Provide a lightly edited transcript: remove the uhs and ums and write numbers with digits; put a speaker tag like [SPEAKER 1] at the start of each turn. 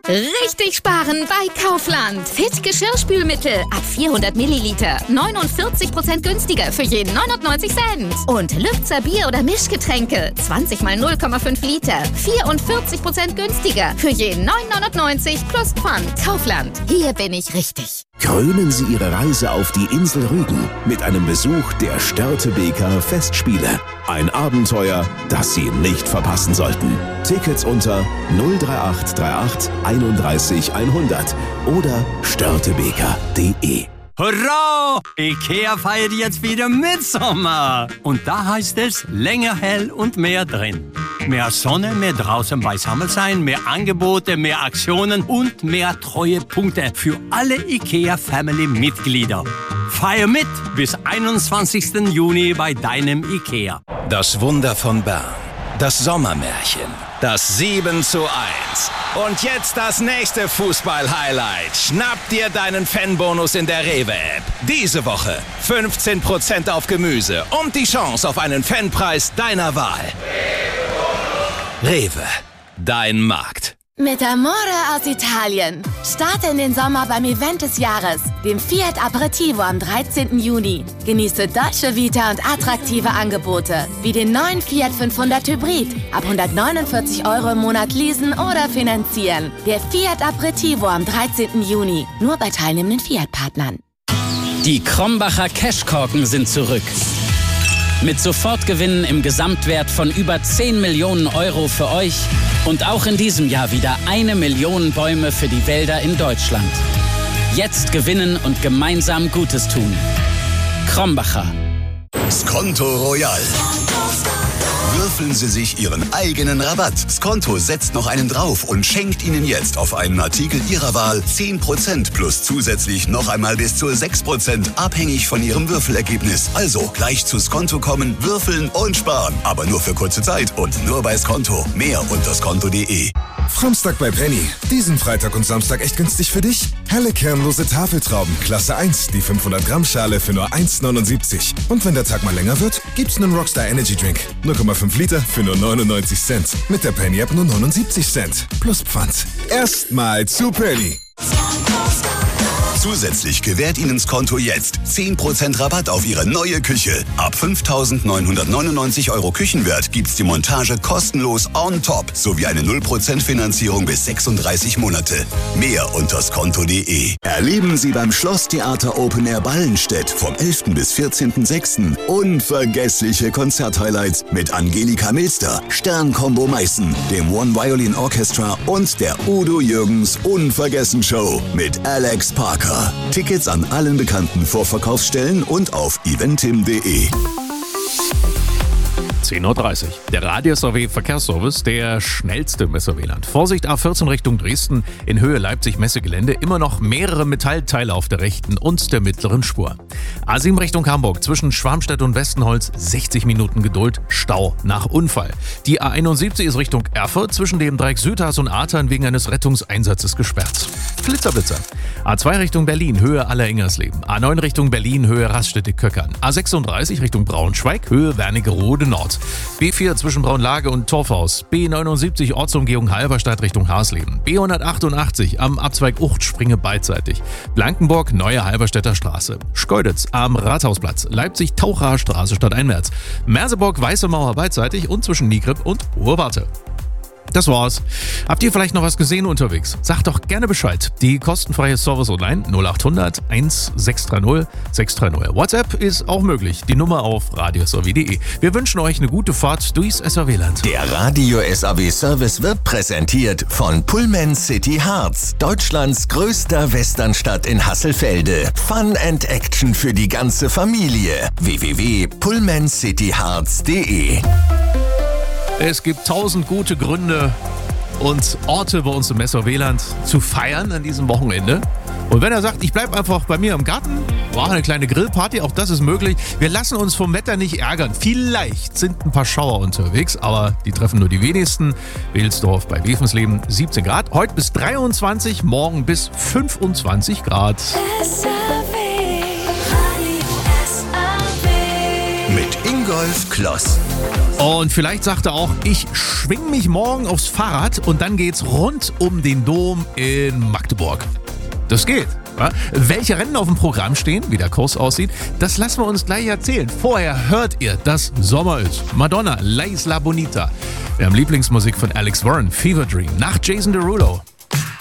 [SPEAKER 1] Richtig sparen bei Kaufland. Fit Geschirrspülmittel ab 400 Milliliter. 49% günstiger für jeden 99 Cent. Und Lübzer Bier- oder Mischgetränke. 20 mal 0,5 Liter. 44% günstiger für jeden 9,99 plus Pfand. Kaufland. Hier bin ich richtig.
[SPEAKER 2] Krönen Sie Ihre Reise auf die Insel Rügen mit einem Besuch der Störtebeker Festspiele. Ein Abenteuer, das Sie nicht verpassen sollten. Tickets unter 03838 31 100 oder störtebeker.de.
[SPEAKER 3] Hurra! IKEA feiert jetzt wieder Mitsommer. Und da heißt es länger hell und mehr drin. Mehr Sonne, mehr draußen beisammen sein, mehr Angebote, mehr Aktionen und mehr Treuepunkte für alle IKEA-Family-Mitglieder. Feier mit bis 21. Juni bei deinem IKEA.
[SPEAKER 4] Das Wunder von Bern. Das Sommermärchen. Das 7:1. Und jetzt das nächste Fußball-Highlight. Schnapp dir deinen Fanbonus in der Rewe-App. Diese Woche 15% auf Gemüse und die Chance auf einen Fanpreis deiner Wahl. Rewe, dein Markt.
[SPEAKER 5] Mit Amore aus Italien. Starte in den Sommer beim Event des Jahres, dem Fiat Aperitivo am 13. Juni. Genieße Dolce Vita und attraktive Angebote, wie den neuen Fiat 500 Hybrid. Ab 149 € im Monat leasen oder finanzieren. Der Fiat Aperitivo am 13. Juni. Nur bei teilnehmenden Fiat-Partnern.
[SPEAKER 6] Die Krombacher Cashkorken sind zurück. Mit Sofortgewinnen im Gesamtwert von über 10 Millionen € für euch und auch in diesem Jahr wieder 1 Million Bäume für die Wälder in Deutschland. Jetzt gewinnen und gemeinsam Gutes tun. Krombacher.
[SPEAKER 7] Skonto Royal. Würfeln Sie sich Ihren eigenen Rabatt. Skonto setzt noch einen drauf und schenkt Ihnen jetzt auf einen Artikel Ihrer Wahl 10% plus zusätzlich noch einmal bis zu 6%, abhängig von Ihrem Würfelergebnis. Also gleich zu Skonto kommen, würfeln und sparen. Aber nur für kurze Zeit und nur bei Skonto. Mehr unter skonto.de.
[SPEAKER 8] Samstag bei Penny. Diesen Freitag und Samstag echt günstig für dich? Helle kernlose Tafeltrauben, Klasse 1, die 500 Gramm Schale für nur 1,79. Und wenn der Tag mal länger wird, gibt's einen Rockstar Energy Drink. 0,5 Liter für nur 99 Cent. Mit der Penny App nur 79 Cent. Plus Pfand. Erstmal zu Penny.
[SPEAKER 7] Zusätzlich gewährt Ihnen Skonto jetzt 10% Rabatt auf Ihre neue Küche. Ab 5.999 € Küchenwert gibt's die Montage kostenlos on top sowie eine 0% Finanzierung bis 36 Monate. Mehr unter skonto.de. Erleben Sie beim Schlosstheater Open Air Ballenstedt vom 11. bis 14.06. unvergessliche Konzerthighlights mit Angelika Milster, Sternkombo Meißen, dem One Violin Orchestra und der Udo Jürgens Unvergessen-Show mit Alex Parker. Tickets an allen bekannten Vorverkaufsstellen und auf eventim.de.
[SPEAKER 9] 10:30 Uhr. Der Radius AW Verkehrsservice, der schnellste im Messerwieland. Vorsicht, A14 Richtung Dresden, in Höhe Leipzig-Messegelände, immer noch mehrere Metallteile auf der rechten und der mittleren Spur. A7 Richtung Hamburg, zwischen Schwarmstedt und Westenholz, 60 Minuten Geduld, Stau nach Unfall. Die A71 ist Richtung Erfurt, zwischen dem Dreieck Südhas und Artern wegen eines Rettungseinsatzes gesperrt. Blitzerblitzer. A2 Richtung Berlin, Höhe Alleringers-Leben. A9 Richtung Berlin, Höhe Raststätte-Köckern. A36 Richtung Braunschweig, Höhe Wernigerode Nord. B4 zwischen Braunlage und Torfhaus. B79 Ortsumgehung Halberstadt Richtung Harsleben. B188 am Abzweig Uchtspringe beidseitig. Blankenburg, Neue Halberstädter Straße. Schkeuditz am Rathausplatz. Leipzig Tauchaer Straße Stadteinwärts. Merseburg Weiße Mauer beidseitig und zwischen Nigrib und Hohe Warte. Das war's. Habt ihr vielleicht noch was gesehen unterwegs? Sagt doch gerne Bescheid. Die kostenfreie Service online 0800 1630 630. WhatsApp ist auch möglich. Die Nummer auf radiosrw.de. Wir wünschen euch eine gute Fahrt durchs SAW-Land.
[SPEAKER 10] Der Radio SAW Service wird präsentiert von Pullman City Hearts, Deutschlands größter Westernstadt in Hasselfelde. Fun and Action für die ganze Familie. www.pullmancityhearts.de.
[SPEAKER 9] Es gibt 1000 gute Gründe und Orte bei uns im Messerwieland zu feiern an diesem Wochenende. Und wenn er sagt, ich bleibe einfach bei mir im Garten, machen eine kleine Grillparty, auch das ist möglich. Wir lassen uns vom Wetter nicht ärgern. Vielleicht sind ein paar Schauer unterwegs, aber die treffen nur die wenigsten. Welsdorf bei Wevensleben 17 Grad. Heute bis 23, morgen bis 25 Grad.
[SPEAKER 7] Mit Ingolf Kloss.
[SPEAKER 9] Und vielleicht sagt er auch, ich schwing mich morgen aufs Fahrrad und dann geht's rund um den Dom in Magdeburg. Das geht. Ja? Welche Rennen auf dem Programm stehen, wie der Kurs aussieht, das lassen wir uns gleich erzählen. Vorher hört ihr, dass Sommer ist. Madonna, La Isla Bonita. Wir haben Lieblingsmusik von Alex Warren, Fever Dream, nach Jason Derulo.